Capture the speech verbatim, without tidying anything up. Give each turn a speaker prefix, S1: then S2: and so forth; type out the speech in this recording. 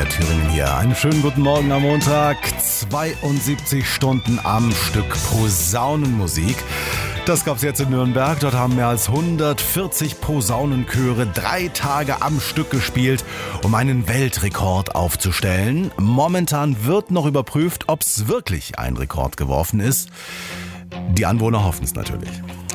S1: Niederthüringen hier. Einen schönen guten Morgen am Montag. zweiundsiebzig Stunden am Stück Posaunenmusik. Das gab's jetzt in Nürnberg. Dort haben mehr als hundertvierzig Posaunenchöre drei Tage am Stück gespielt, um einen Weltrekord aufzustellen. Momentan wird noch überprüft, ob es wirklich ein Rekord geworfen ist. Die Anwohner hoffen es natürlich.